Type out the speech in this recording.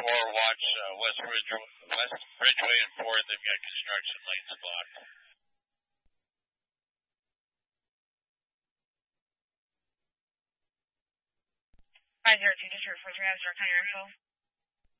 watch West Ridgeway and 4th. They've got construction lanes blocked. Hi, 02 District 4 3, County Info.